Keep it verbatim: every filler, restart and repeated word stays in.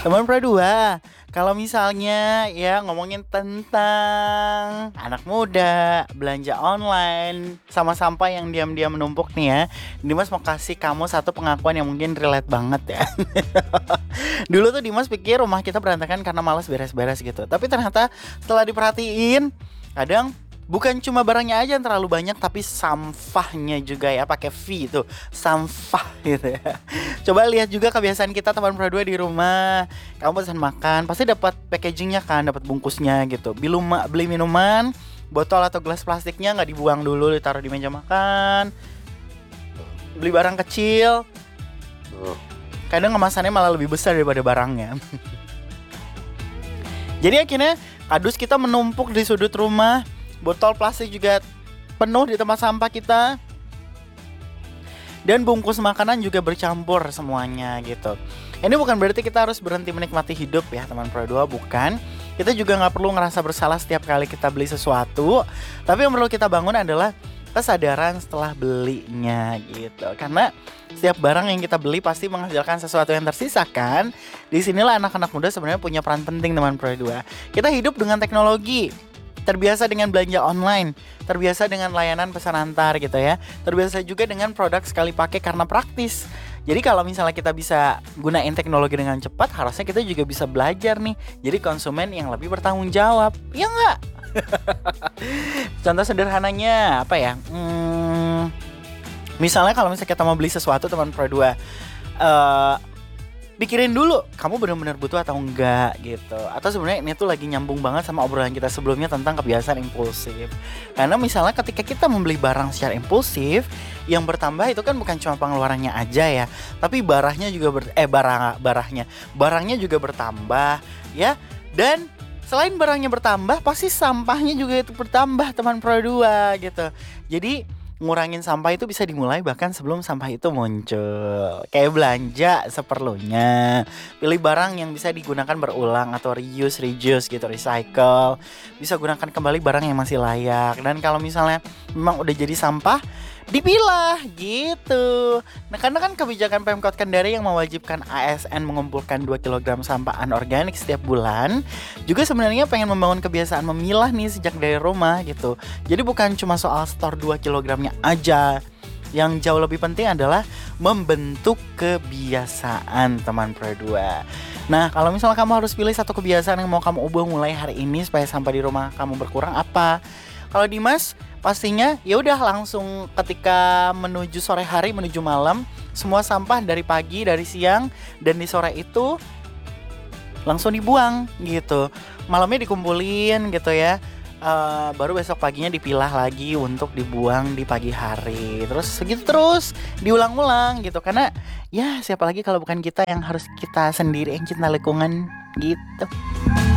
Teman Pradua, kalau misalnya ya ngomongin tentang anak muda, belanja online, sama sampah yang diam-diam menumpuk nih ya, Dimas mau kasih kamu satu pengakuan yang mungkin relate banget ya. Dulu tuh Dimas pikir rumah kita berantakan karena malas beres-beres gitu. Tapi ternyata setelah diperhatiin, kadang bukan cuma barangnya aja yang terlalu banyak, tapi sampahnya juga ya, pakai V itu, sampah gitu ya. Coba lihat juga kebiasaan kita teman Pradua di rumah. Kamu pesan makan, pasti dapat packagingnya kan, dapat bungkusnya gitu. Beli, beli minuman, botol atau gelas plastiknya nggak dibuang dulu, ditaruh di meja makan. Beli barang kecil, kadang kemasannya malah lebih besar daripada barangnya. Jadi akhirnya kardus kita menumpuk di sudut rumah. Botol plastik juga penuh di tempat sampah kita. Dan bungkus makanan juga bercampur semuanya gitu. Ini bukan berarti kita harus berhenti menikmati hidup ya teman Pradua, bukan. Kita juga gak perlu ngerasa bersalah setiap kali kita beli sesuatu. Tapi yang perlu kita bangun adalah kesadaran setelah belinya gitu. Karena setiap barang yang kita beli pasti menghasilkan sesuatu yang tersisa kan. Disinilah anak-anak muda sebenarnya punya peran penting teman Pradua. Kita hidup dengan teknologi, terbiasa dengan belanja online, terbiasa dengan layanan pesan antar gitu ya, terbiasa juga dengan produk sekali pakai karena praktis. Jadi kalau misalnya kita bisa gunain teknologi dengan cepat, harusnya kita juga bisa belajar nih jadi konsumen yang lebih bertanggung jawab, ya nggak? Contoh sederhananya apa ya? Hmm, misalnya kalau misalnya kita mau beli sesuatu teman Pradua, uh, pikirin dulu kamu benar-benar butuh atau enggak gitu. Atau sebenarnya ini tuh lagi nyambung banget sama obrolan kita sebelumnya tentang kebiasaan impulsif. Karena misalnya ketika kita membeli barang secara impulsif, yang bertambah itu kan bukan cuma pengeluarannya aja ya, tapi barahnya juga ber, eh barang barahnya barangnya juga bertambah ya. Dan selain barangnya bertambah, pasti sampahnya juga itu bertambah teman Pradua gitu. Jadi ngurangin sampah itu bisa dimulai bahkan sebelum sampah itu muncul. Kayak belanja seperlunya. Pilih barang yang bisa digunakan berulang atau reuse, reuse gitu, recycle. Bisa gunakan kembali barang yang masih layak. Dan kalau misalnya memang udah jadi sampah, dipilah gitu. Nah karena kan kebijakan Pemkot Kendari yang mewajibkan A S N mengumpulkan dua kilogram sampah anorganik setiap bulan, juga sebenarnya pengen membangun kebiasaan memilah nih sejak dari rumah gitu. Jadi bukan cuma soal store dua kilogramnya aja. Yang jauh lebih penting adalah membentuk kebiasaan teman Pradua. Nah kalau misalnya kamu harus pilih satu kebiasaan yang mau kamu ubah mulai hari ini supaya sampah di rumah kamu berkurang, apa? Kalau Dimas pastinya ya udah langsung ketika menuju sore hari menuju malam, semua sampah dari pagi, dari siang dan di sore itu langsung dibuang gitu. Malamnya dikumpulin gitu ya. Uh, baru besok paginya dipilah lagi untuk dibuang di pagi hari. Terus segitu terus diulang-ulang gitu. Karena ya siapa lagi kalau bukan kita yang harus kita sendiri yang cinta lingkungan gitu.